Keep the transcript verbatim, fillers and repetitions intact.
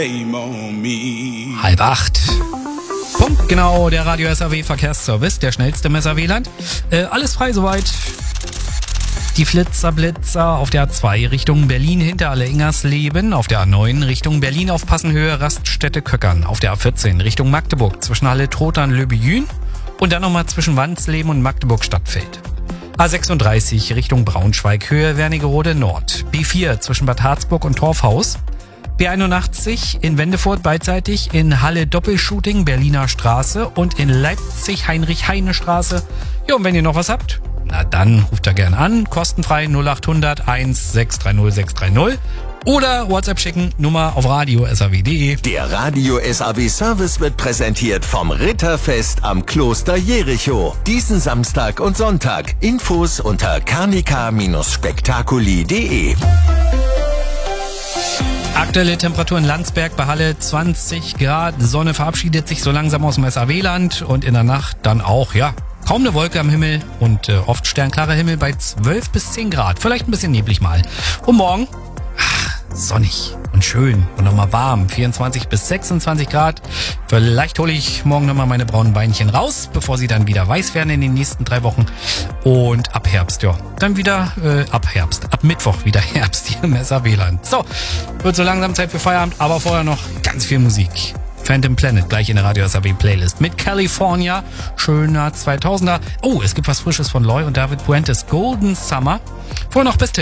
Halb acht. Punkt genau, der Radio S A W Verkehrsservice, der schnellste im S A W-Land. Äh, alles frei soweit. Die Flitzer, Blitzer auf der A zwei Richtung Berlin hinter Alle-Ingersleben, auf der A neun Richtung Berlin aufpassen, Höhe Raststätte Köckern, auf der A vierzehn Richtung Magdeburg zwischen Halle-Trotern, Löbejün und dann nochmal zwischen Wansleben und Magdeburg-Stadtfeld. A sechsunddreißig Richtung Braunschweig, Höhe Wernigerode Nord, B vier zwischen Bad Harzburg und Torfhaus, B einundachtzig in Wendefurt beidseitig, in Halle Doppelshooting Berliner Straße und in Leipzig Heinrich-Heine-Straße. Ja, und wenn ihr noch was habt, na dann ruft da gern an, kostenfrei null acht hundert eins sechs drei null sechs drei null oder WhatsApp schicken, Nummer auf radio punkt s a w punkt de. Der Radio S A W Service wird präsentiert vom Ritterfest am Kloster Jericho. Diesen Samstag und Sonntag. Infos unter carnica Spektakuli punkt de. Aktuelle Temperatur in Landsberg bei Halle zwanzig Grad. Sonne verabschiedet sich so langsam aus dem S A W-Land und in der Nacht dann auch, ja, kaum eine Wolke am Himmel und äh, oft sternklarer Himmel bei zwölf bis zehn Grad. Vielleicht ein bisschen neblig mal. Und morgen, ach, sonnig und schön und nochmal warm. vierundzwanzig bis sechsundzwanzig Grad. Vielleicht hole ich morgen nochmal meine braunen Beinchen raus, bevor sie dann wieder weiß werden in den nächsten drei Wochen. Und ab Herbst, ja, dann wieder äh, ab Herbst. Ab Mittwoch wieder Herbst hier im S A W-Land. So, wird so langsam Zeit für Feierabend, aber vorher noch ganz viel Musik. Phantom Planet, gleich in der Radio S A W Playlist mit California, schöner zweitausender. Oh, es gibt was Frisches von Loy und David Puentes, Golden Summer. Vorher noch bis